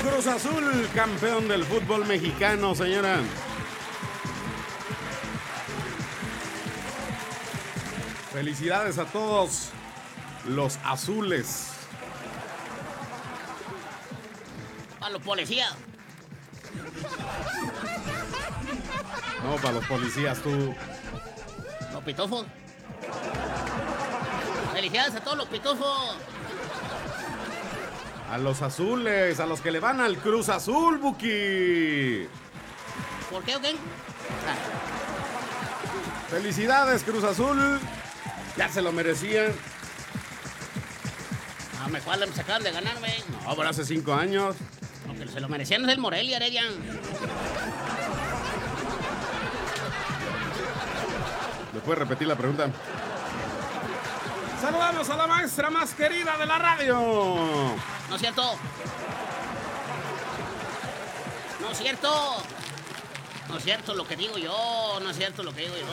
Cruz Azul, campeón del fútbol mexicano, señora. Felicidades a todos los azules. A los policías. No, para los policías, tú. Los pitufos. Felicidades a todos los pitufos. A los azules, a los que le van al Cruz Azul, Buki. ¿Por qué o qué? Felicidades, Cruz Azul. Ya se lo merecían. Ah, me cuadran, se acaban de ganarme. No, pero hace 5 años. Lo que se lo merecían es el Morelia, Heredia. ¿Me puede repetir la pregunta? Saludamos a la maestra más querida de la radio. ¿No es cierto? No es cierto. No es cierto lo que digo yo. No es cierto lo que digo yo.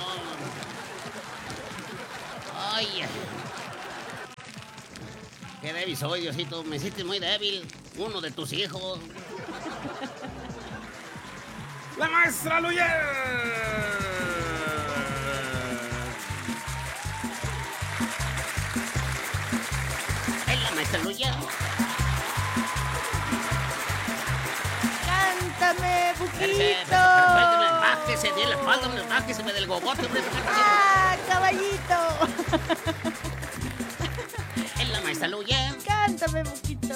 Ay. Qué débil soy, Diosito. Me hiciste muy débil. Uno de tus hijos. La maestra Luyer. Maestra Luya. Cántame, Buquito. Bájese de la espalda, bájese del gogote, hombre. ¡Ah, caballito! Es la maestra Luya. Cántame, Buquito.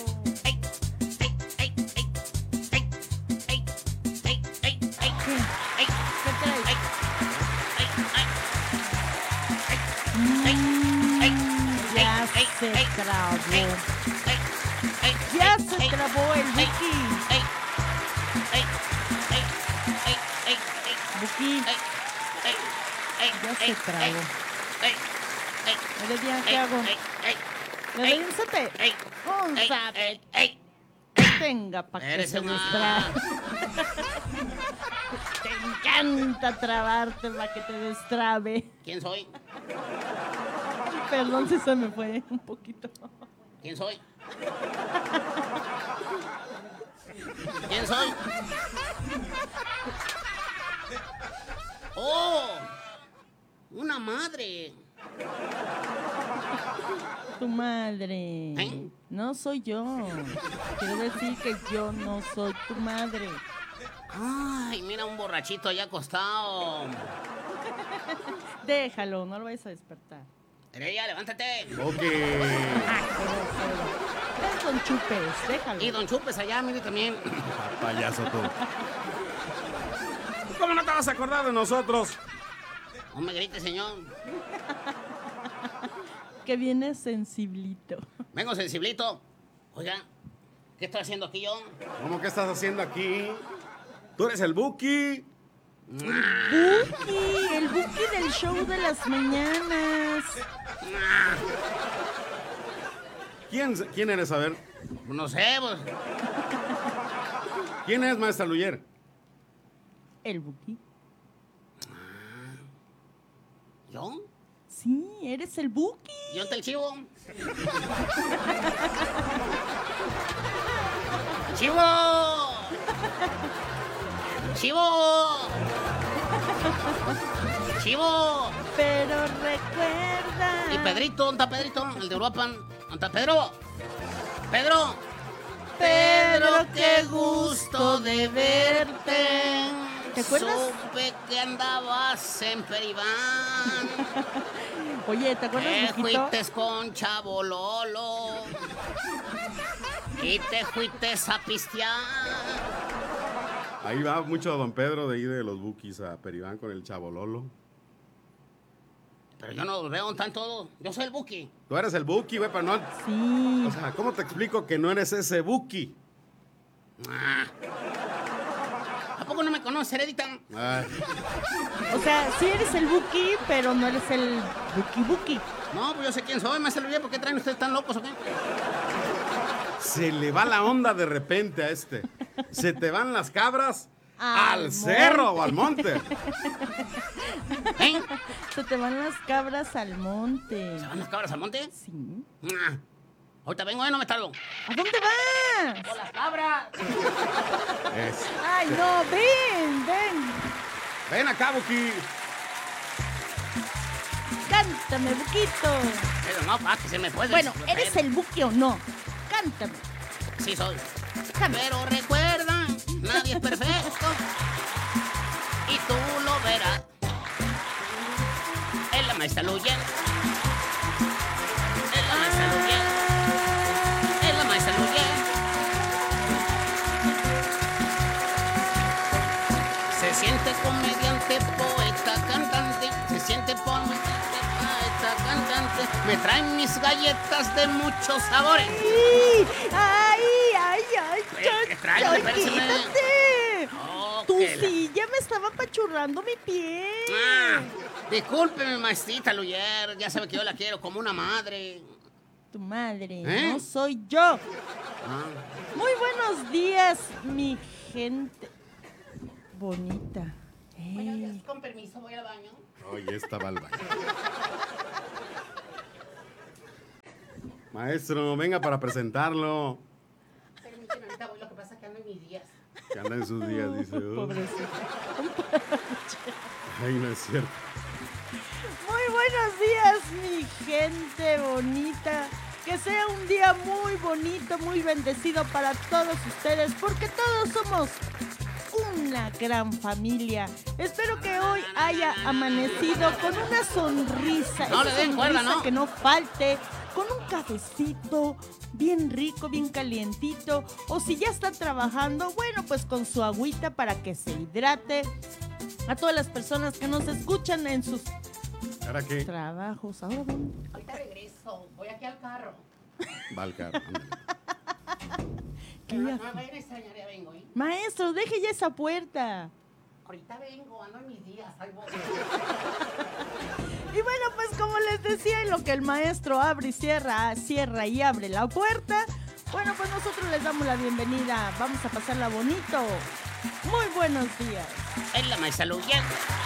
Se trabó. Ya se trabó el Buki. Buki. Ya se trabó. Heredia, ¿qué hago? ¿Le doy un zape? Un zape. Tenga pa' que se distraiga. Te encanta trabarte pa' que te destrabe. ¿Quién soy? Perdón si se me fue un poquito. ¿Quién soy? ¿Quién soy? ¡Oh! ¡Una madre! Tu madre. ¿Eh? No soy yo. Quiero decir que yo no soy tu madre. Ay, mira un borrachito allá acostado. Déjalo, no lo vayas a despertar. Heredia, levántate. Ok. Es Don Chupes, déjalo. Y Don Chupes allá, mire también. Payaso tú. ¿Cómo no te vas a acordar de nosotros? No me grites, señor. Que viene sensiblito. Vengo sensiblito. Oiga, ¿qué estoy haciendo aquí yo? ¿Cómo que estás haciendo aquí? Tú eres el Buki. El Buki del show de las mañanas. ¿Quién eres? A ver. No sé, pues. ¿Quién es, maestra Luyer? El Buki. ¿Yo? Sí, eres el Buki. ¿Yo te el chivo? ¡Chivo! ¡Chivo! ¡Chivo! Pero recuerda. ¿Y Pedrito? ¿Dónde está Pedrito? El de Europa. ¿Dónde está Pedro? ¡Pedro! Pedro, qué gusto de verte. ¿Te acuerdas? Supe que andabas en Peribán. Oye, ¿te acuerdas, Buquito? Fuiste con Chavo Lolo. Y te fuiste a pistear. Ahí va mucho don Pedro de ahí de los Bukis a Peribán con el Chabololo. Pero yo no los veo, están todos. Yo soy el Buki. Tú eres el Buki, güey, pero no... Sí. O sea, ¿cómo te explico que no eres ese Buki? ¿A poco no me conoces, Heredita? Ay, O sea, sí eres el Buki, pero no eres el Buki. No, pues yo sé quién soy, me hace olvidar. ¿Por qué traen ustedes tan locos o qué? se le va la onda de repente a este. Se te van las cabras Al al cerro o al monte. ¿Eh? Se te van las cabras al monte. ¿Se van las cabras al monte? Sí. Ahorita vengo, no me tardo. ¿A dónde vas? Por las cabras. Ay, no, ven. Ven acá, Buki. Cántame, Buquito. Pero no, pa, que se me puede. Bueno, ¿eres el Buki o no? Cántame. Sí, soy. Cántame. Pero recuerda, nadie es perfecto. Y tú lo verás. Es la maestra Luyen. Es la maestra Luyen. Es la maestra Luyen. Se siente comediante, poeta, cantante. Se siente comediante, poeta, cantante. Me traen mis galletas de muchos sabores. ¡Ay! ¿Qué traes? ¡Quítate! Oh, Tu que la- silla me estaba apachurrando mi pie. Discúlpeme, maestrita Luyer. Ya sabe que yo la quiero como una madre. Tu madre, ¿Eh? no soy yo. Ah, Muy buenos días, mi gente bonita. Ey. con permiso, voy al baño. Oye, estaba al baño. Maestro, venga para presentarlo. Permíteme, ahorita voy. Lo que pasa es que ando en mis días. Que anda en sus días, dice. Pobrecito. Ay, no es cierto. Muy buenos días, mi gente bonita. Que sea un día muy bonito, muy bendecido para todos ustedes, porque todos somos una gran familia. Espero que hoy haya amanecido con una sonrisa. No esa le den cuerda, sonrisa ¿no? que no falte, con un cafecito bien rico, bien calientito. O si ya están trabajando, bueno, pues con su agüita para que se hidrate. A todas las personas que nos escuchan en sus ¿Ahora qué? trabajos. ¿Ahora dónde? Ahorita regreso. Voy aquí al carro. Va al carro, ándale. ¿Qué No me viaje? vayan a extrañar, ya vengo, ¿eh? Maestro, deje ya esa puerta. Ahorita vengo, ando en mis días. Ahí voy. Y bueno, pues como les decía, en lo que el maestro abre y cierra y abre la puerta, bueno, pues nosotros les damos la bienvenida. Vamos a pasarla bonito. Muy buenos días. Es la maestra Luyen.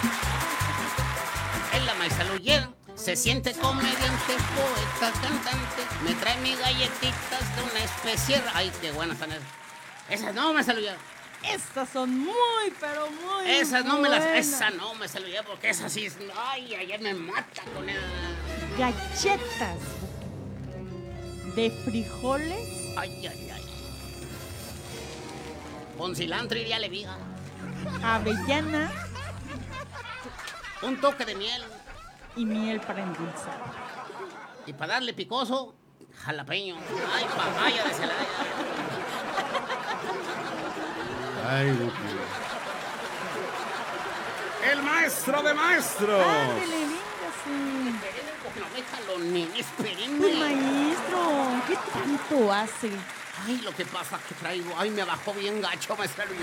Es la maestra Luyen. Se siente comediante, poeta, cantante. Me trae mis galletitas de una especie. Ay, qué buenas están esas. Esas no, maestra Luyen. Estas son muy, pero muy Esas no me las. buenas. Esa no me saludé porque esa sí es. Ay, ayer me mata con ella. Galletas de frijoles Ay, ay, ay. Con cilantro y le viga. avellana Un toque de miel. y miel para endulzar. Y para darle picoso, jalapeño. Ay, papaya de Celaya. Ay, Buki. El maestro de maestros. Ándele, véngase. Espérenme porque no me jaloné. Mi Espérenme. maestro, ¿qué tanto hace? Ay, lo que pasa es que traigo. Ay, me bajó bien gacho, maestra Luyen.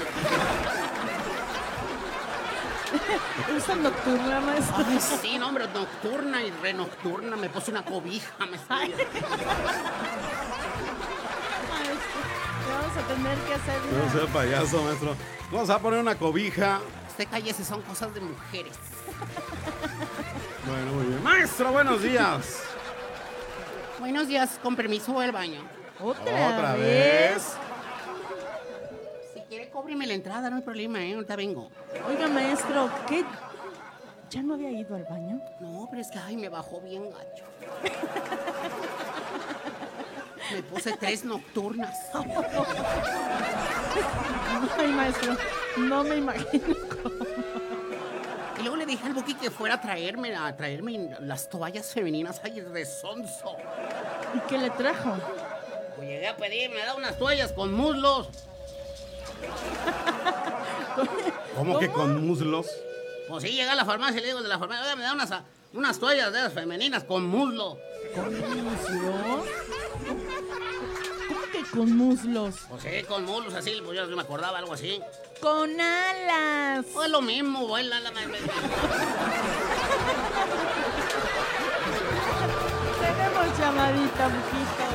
Usa nocturna, maestro. Ay, sí, no, hombre, nocturna y renocturna. Me puse una cobija, maestra Luyen. Maestro, le vamos a tener que hacer No una... sea payaso, maestro. Vamos a poner una cobija. Usted cállese, son cosas de mujeres. Bueno, muy bien. Maestro, buenos días. Buenos días, con permiso voy al baño. ¿Otra vez? Si quiere, cóbreme la entrada, no hay problema, ahorita vengo. Oiga, maestro, ¿qué? ¿Ya no había ido al baño? No, pero es que, ay, me bajó bien gacho. Me puse 3 nocturnas. Ay, maestro, no me imagino cómo. Y luego le dije al Buki que fuera a traerme las toallas femeninas. Ay, rezonzo. ¿Y qué le trajo? Pues llegué a pedir, me da unas toallas con muslos. ¿Cómo que con muslos? Pues sí, llegué a la farmacia y le digo de la farmacia, oiga, me da unas toallas de esas femeninas con muslo. ¿Con muslos? ¿Cómo que con muslos? Pues sí, con muslos así, pues yo me acordaba algo así. ¡Con alas! Pues lo mismo, vuela la Tenemos llamadita, Buquito.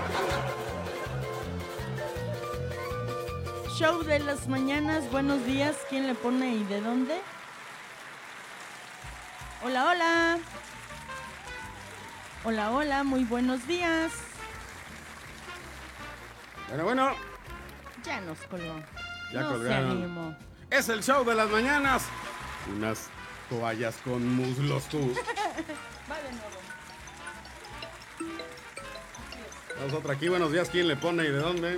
Show de las mañanas, buenos días. ¿Quién le pone y de dónde? Hola, hola. Hola, hola, muy buenos días. Bueno. Ya nos colgó. Ya no colgaron. se animó. Es el show de las mañanas. Unas toallas con muslos, tú. Va de nuevo. Vamos otra aquí. Buenos días. ¿Quién le pone y de dónde?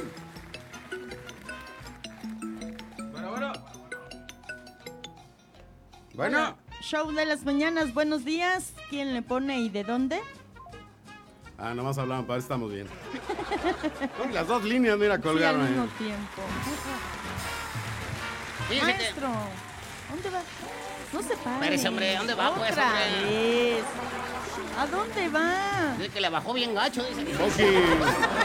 Bueno. Hola, show de las mañanas, buenos días. ¿Quién le pone y de dónde? Ah, nomás hablaban, para eso estamos bien. No, las dos líneas, mira, colgaron. Sí, al mismo tiempo. Fíjate. Maestro, ¿dónde va? No se pare. Espérese, hombre, ¿dónde va, pues, Otra hombre? vez. ¿A dónde va? Dice que le bajó bien gacho, dice. Ok.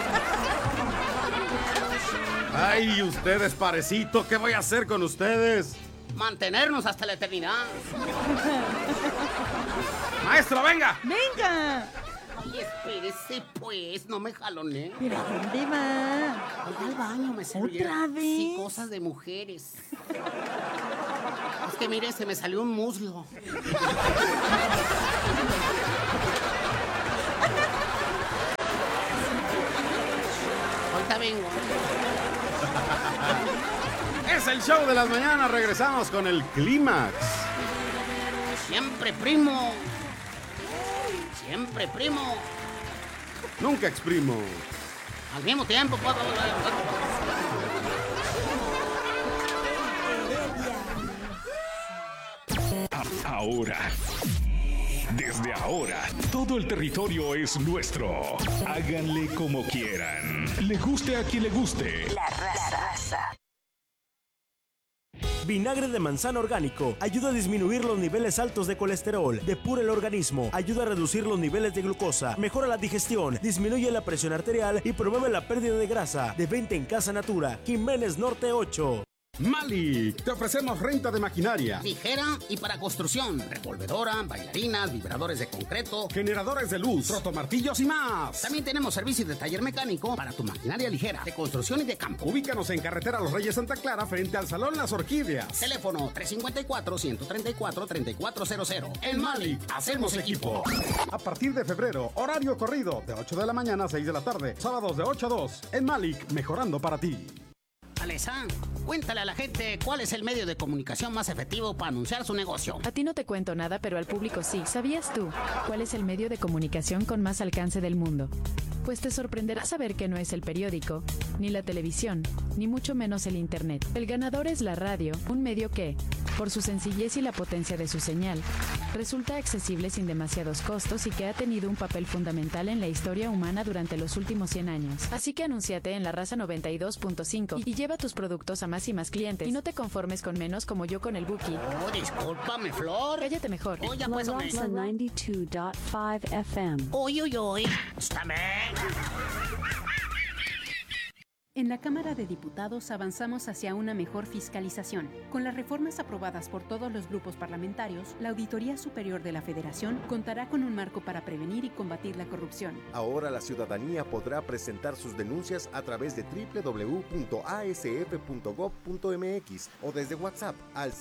Ay, ustedes, parecito, ¿qué voy a hacer con ustedes? Mantenernos hasta la eternidad. Maestro, venga. ¡Venga! Ay, espérese, pues, no me jalone. ¿Pero a dónde va? Voy al baño, me salió. ¿Otra vez? Sí, cosas de mujeres. Es que mire, se me salió un muslo. Ahorita vengo. Es el show de las mañanas. Regresamos con el clímax. Siempre primo. Siempre primo. Nunca exprimo. Al mismo tiempo, pues. Ahora, desde ahora, todo el territorio es nuestro. Háganle como quieran. Le guste a quien le guste. La raza. Vinagre de manzana orgánico ayuda a disminuir los niveles altos de colesterol, depura el organismo, ayuda a reducir los niveles de glucosa, mejora la digestión, disminuye la presión arterial y promueve la pérdida de grasa. De venta en Casa Natura, Jiménez Norte 8. Malik, te ofrecemos renta de maquinaria, Ligera y para construcción. Revolvedora, bailarinas, vibradores de concreto. generadores de luz, rotomartillos y más. También tenemos servicio de taller mecánico para tu maquinaria ligera, de construcción y de campo. Ubícanos en carretera Los Reyes Santa Clara frente al Salón Las Orquídeas. Teléfono 354-134-3400. En Malik, hacemos equipo. A partir de febrero, horario corrido de 8 de la mañana a 6 de la tarde. Sábados de 8 a 2. En Malik, mejorando para ti. Alesa, cuéntale a la gente cuál es el medio de comunicación más efectivo para anunciar su negocio. A ti no te cuento nada, pero al público sí. ¿Sabías tú cuál es el medio de comunicación con más alcance del mundo? Pues te sorprenderá saber que no es el periódico, ni la televisión, ni mucho menos el internet. El ganador es la radio, un medio que, por su sencillez y la potencia de su señal, resulta accesible sin demasiados costos y que ha tenido un papel fundamental en la historia humana durante los últimos 100 años. Así que anúnciate en La Raza 92.5 y lleva tus productos a más y más clientes. Y no te conformes con menos como yo con el Buki. Oh, discúlpame, Flor. Cállate mejor. Oye, La pues, hombre. Raza 92.5 FM. Uy, uy, uy. Estáme. En la Cámara de Diputados avanzamos hacia una mejor fiscalización. Con las reformas aprobadas por todos los grupos parlamentarios, la Auditoría Superior de la Federación contará con un marco para prevenir y combatir la corrupción. Ahora la ciudadanía podrá presentar sus denuncias a través de www.asf.gov.mx o desde WhatsApp al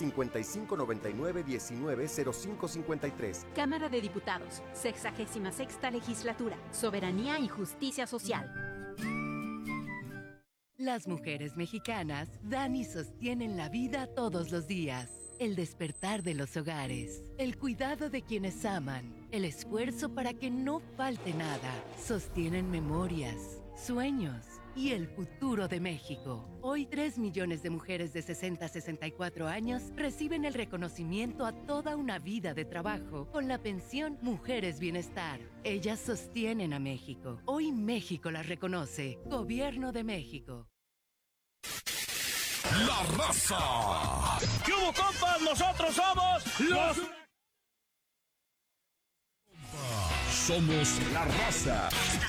5599-190553. Cámara de Diputados, 66ª Legislatura, Soberanía y Justicia Social. Las mujeres mexicanas dan y sostienen la vida todos los días. El despertar de los hogares, el cuidado de quienes aman, el esfuerzo para que no falte nada. Sostienen memorias, sueños y el futuro de México. Hoy 3 millones de mujeres de 60 a 64 años reciben el reconocimiento a toda una vida de trabajo con la pensión Mujeres Bienestar. Ellas sostienen a México. Hoy México las reconoce. Gobierno de México. La Raza. ¿Qué hubo, compas? Nosotros somos los... Somos La Raza.